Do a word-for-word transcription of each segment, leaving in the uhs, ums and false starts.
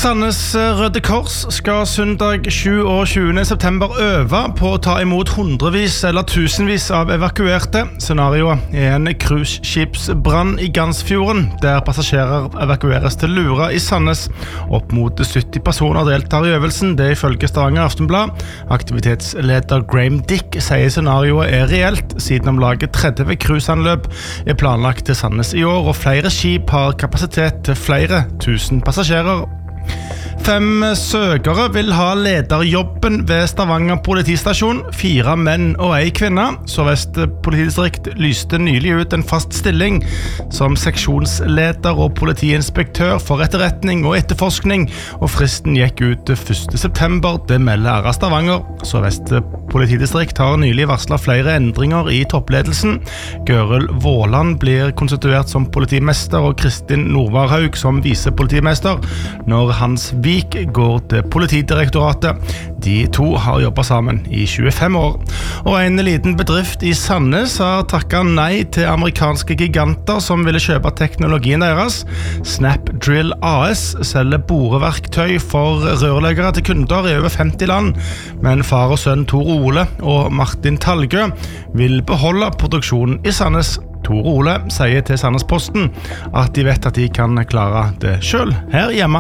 Sandnes Røde Kors skal søndag tjueåtte september øve på å ta imot hundrevis eller tusenvis av evakuerte. Scenarioet er en cruiseskipsbrann i Gansfjorden, der passasjerer evakueres til Lura i Sandnes. Opp mot sytti personer deltar i øvelsen, det ifølge Stavanger Aftenblad. Aktivitetsleder Graham Dick sier scenarioet er reelt, siden om laget tretti cruiseanløp er planlagt til Sandnes i år, og flere skip har kapasitet til flere tusen passasjerer. Fem søkere vil ha lederjobben ved Stavanger politistasjon, fire menn og ei kvinne. Sør-Vest politidistrikt lyste nylig ut en fast stilling som seksjonsleder og politiinspektør for etterretning og etterforskning, og fristen gikk ut første september, det melder R A Stavanger. Sør-Vest politidistrikt har nylig varslet flere endringer i toppledelsen. Gørel Våland blir konstituert som politimester og Kristin Norvarhaug som visepolitimester, når Hans Vik går til Politidirektoratet. De to har jobbet sammen i tjuefem år. Og en liten bedrift i Sandnes har takket nei til amerikanske giganter som ville kjøpe teknologien deres. Snapdrill A S selger boreverktøy for rørleggere til kunder i over femti land, men far og sønn Tor Ole og Martin Talgø vil beholde produksjonen i Sandnes. Tor Ole sier til Sandnesposten at de vet at de kan klare det selv her hjemme.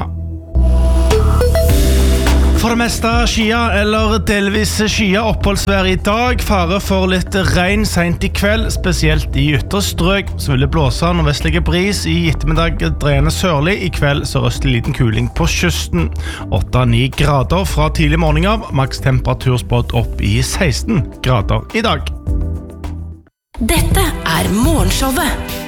For det meste skia eller delvis skia oppholdsvær i dag. Fare for litt regn sent i kveld, spesielt i ytre strøk. Så vil det blåse nordvestlige bris i ettermiddag, drene sørlig. I kveld sørøstlig liten kuling på kysten. åtte til ni grader fra tidlig morgen av. Maks temperatur spådd opp i seksten grader i dag. Dette er Morgenshowet